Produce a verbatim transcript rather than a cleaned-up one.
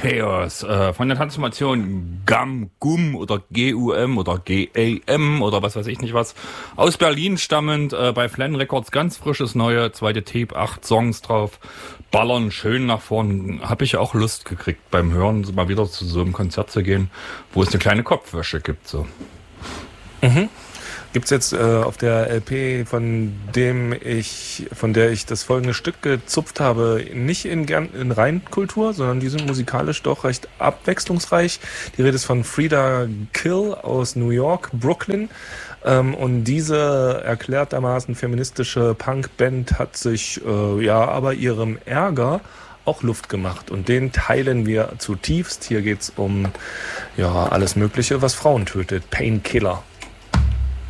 Chaos äh, von der Transformation Gam, Gum oder G U M oder G A M oder was weiß ich nicht was. Aus Berlin stammend, äh, bei Flan Records ganz frisches neue, zweite Tape, acht Songs drauf. Ballern schön nach vorn. Hab ich auch Lust gekriegt beim Hören, mal wieder zu so einem Konzert zu gehen, wo es eine kleine Kopfwäsche gibt. So. Mhm. Gibt's jetzt äh, auf der L P, von dem ich, von der ich das folgende Stück gezupft habe, nicht in, in Reinkultur, sondern die sind musikalisch doch recht abwechslungsreich. Die Rede ist von Frida Kill aus New York, Brooklyn. Ähm, und diese erklärtermaßen feministische Punkband hat sich äh, ja aber ihrem Ärger auch Luft gemacht. Und den teilen wir zutiefst. Hier geht's um ja alles Mögliche, was Frauen tötet. Painkiller.